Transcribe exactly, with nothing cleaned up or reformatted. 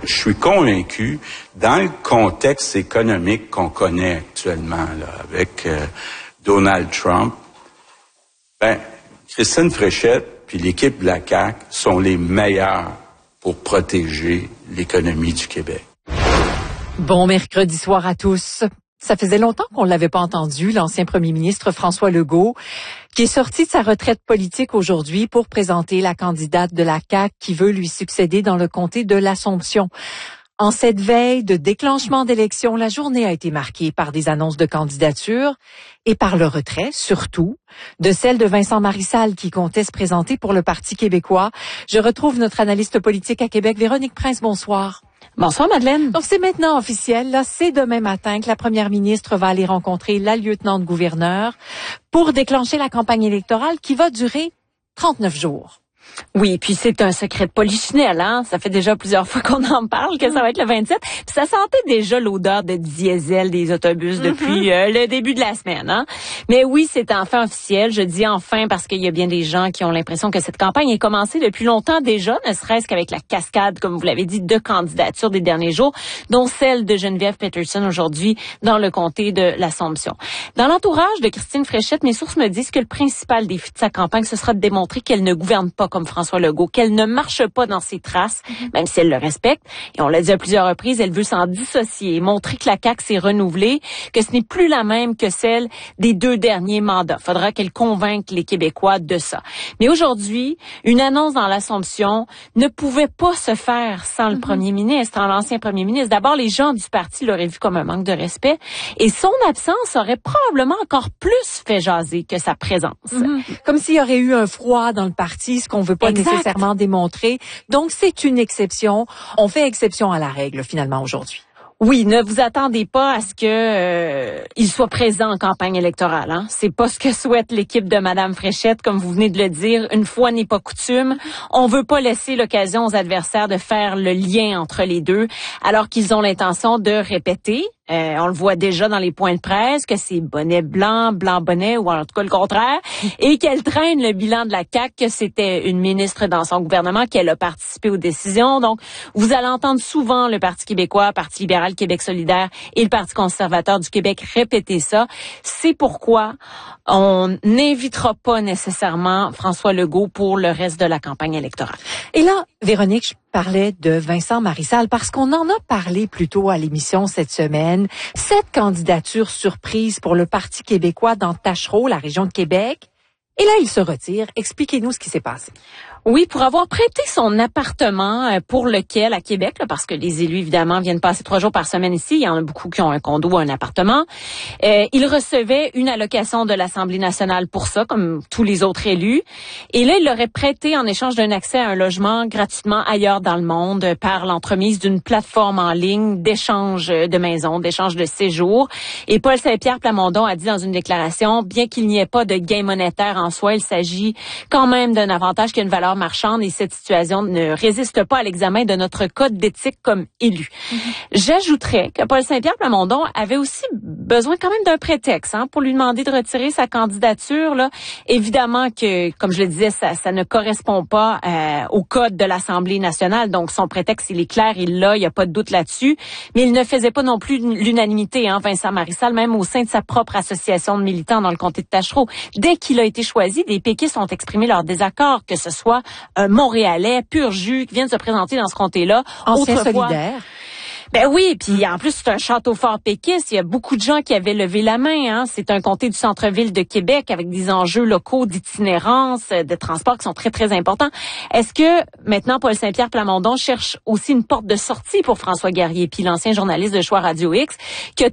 Je suis convaincu, dans le contexte économique qu'on connaît actuellement, là, avec euh, Donald Trump, ben, Christine Fréchette puis l'équipe de la C A Q sont les meilleurs pour protéger l'économie du Québec. Bon mercredi soir à tous. Ça faisait longtemps qu'on ne l'avait pas entendu, l'ancien premier ministre François Legault, qui est sorti de sa retraite politique aujourd'hui pour présenter la candidate de la C A Q qui veut lui succéder dans le comté de l'Assomption. En cette veille de déclenchement d'élections, la journée a été marquée par des annonces de candidature et par le retrait, surtout, de celle de Vincent Marissal qui comptait se présenter pour le Parti québécois. Je retrouve notre analyste politique à Québec, Véronique Prince. Bonsoir. Bonsoir, Madeleine. Donc, c'est maintenant officiel. Là, c'est demain matin que la première ministre va aller rencontrer la lieutenant-gouverneur pour déclencher la campagne électorale qui va durer trente-neuf jours. Oui, puis c'est un secret de polichinelle, hein. Ça fait déjà plusieurs fois qu'on en parle, que ça va être le vingt-sept. Puis ça sentait déjà l'odeur de diesel des autobus depuis mm-hmm. euh, le début de la semaine, hein. Mais oui, c'est enfin officiel. Je dis enfin parce qu'il y a bien des gens qui ont l'impression que cette campagne est commencée depuis longtemps déjà, ne serait-ce qu'avec la cascade, comme vous l'avez dit, de candidatures des derniers jours, dont celle de Geneviève Peterson aujourd'hui dans le comté de l'Assomption. Dans l'entourage de Christine Fréchette, mes sources me disent que le principal défi de sa campagne, ce sera de démontrer qu'elle ne gouverne pas comme François Legault, qu'elle ne marche pas dans ses traces, mm-hmm. même si elle le respecte. Et on l'a dit à plusieurs reprises, elle veut s'en dissocier, montrer que la C A Q s'est renouvelée, que ce n'est plus la même que celle des deux derniers mandats. Faudra qu'elle convainque les Québécois de ça. Mais aujourd'hui, une annonce dans l'Assomption ne pouvait pas se faire sans le mm-hmm. premier ministre, sans l'ancien premier ministre. D'abord, les gens du parti l'auraient vu comme un manque de respect et son absence aurait probablement encore plus fait jaser que sa présence. Mm-hmm. Comme s'il y aurait eu un froid dans le parti, ce qu'on veut pas exact. Nécessairement démontrer. Donc, c'est une exception. On fait exception à la règle, finalement, aujourd'hui. Oui, ne vous attendez pas à ce que euh, il soit présent en campagne électorale. Hein. C'est pas ce que souhaite l'équipe de Madame Fréchette, comme vous venez de le dire. Une fois n'est pas coutume. On veut pas laisser l'occasion aux adversaires de faire le lien entre les deux, alors qu'ils ont l'intention de répéter. Euh, on le voit déjà dans les points de presse que c'est bonnet blanc, blanc bonnet, ou en tout cas le contraire, et qu'elle traîne le bilan de la C A Q, que c'était une ministre dans son gouvernement, qu'elle a participé aux décisions. Donc, vous allez entendre souvent le Parti québécois, Parti libéral, Québec solidaire et le Parti conservateur du Québec répéter ça. C'est pourquoi on n'invitera pas nécessairement François Legault pour le reste de la campagne électorale. Et là, Véronique, je parlais de Vincent Marissal parce qu'on en a parlé plus tôt à l'émission cette semaine. Cette candidature surprise pour le Parti québécois dans Tachereau, la région de Québec. Et là, il se retire. Expliquez-nous ce qui s'est passé. Oui, pour avoir prêté son appartement pour lequel, à Québec, là, parce que les élus, évidemment, viennent passer trois jours par semaine ici. Il y en a beaucoup qui ont un condo ou un appartement. Euh, il recevait une allocation de l'Assemblée nationale pour ça, comme tous les autres élus. Et là, il l'aurait prêté en échange d'un accès à un logement gratuitement ailleurs dans le monde par l'entremise d'une plateforme en ligne d'échange de maisons, d'échange de séjours. Et Paul Saint-Pierre Plamondon a dit dans une déclaration, bien qu'il n'y ait pas de gain monétaire en soi, il s'agit quand même d'un avantage qui a une valeur marchande et cette situation ne résiste pas à l'examen de notre code d'éthique comme élu. Mm-hmm. J'ajouterais que Paul Saint-Pierre Plamondon avait aussi besoin quand même d'un prétexte hein, pour lui demander de retirer sa candidature. Là. Évidemment que, comme je le disais, ça, ça ne correspond pas euh, au code de l'Assemblée nationale. Donc, son prétexte, il est clair, il l'a, il n'y a pas de doute là-dessus. Mais il ne faisait pas non plus l'unanimité, hein, Vincent Marissal, même au sein de sa propre association de militants dans le comté de Tachereau. Dès qu'il a été choisi, des péquistes ont exprimé leur désaccord, que ce soit un Montréalais pur jus qui vient de se présenter dans ce comté-là. Ancien solidaire. Ben oui, puis en plus, c'est un château fort péquiste. Il y a beaucoup de gens qui avaient levé la main. Hein. C'est un comté du centre-ville de Québec avec des enjeux locaux d'itinérance, de transport qui sont très, très importants. Est-ce que maintenant, Paul Saint-Pierre Plamondon cherche aussi une porte de sortie pour François Guerrier, puis l'ancien journaliste de Choix Radio X, qui a